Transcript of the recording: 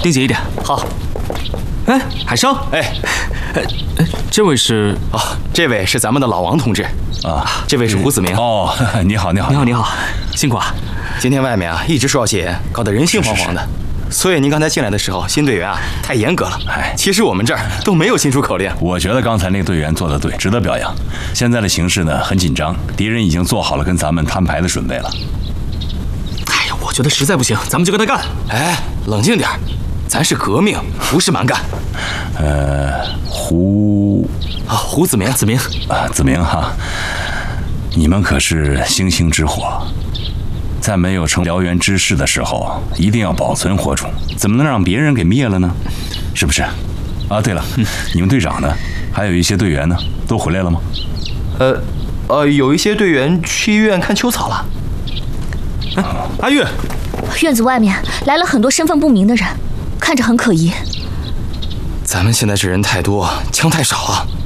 清洁一点。 好。 哎，海生，这位是这位是咱们的老王同志啊，这位是胡子明。 哦，你好， 你好，辛苦啊！ 今天外面啊一直说要戒严，搞得人心惶惶的。所以您刚才进来的时候，新队员啊太严格了。其实我们这儿都没有新出口令。 我觉得刚才那个队员做得对，值得表扬。现在的形势呢很紧张，敌人已经做好了跟咱们摊牌的准备了。 哎呀，我觉得实在不行，咱们就跟他干。 哎，冷静点，咱是革命，不是蛮干。胡子明， 子明哈，你们可是星星之火。在没有成燎原之势的时候，一定要保存火种，怎么能让别人给灭了呢？是不是？啊，对了，你们队长呢？还有一些队员呢，都回来了吗？ 有一些队员去医院看秋草了。 阿玉， 院子外面来了很多身份不明的人，看着很可疑。 咱们现在这人太多，枪太少啊，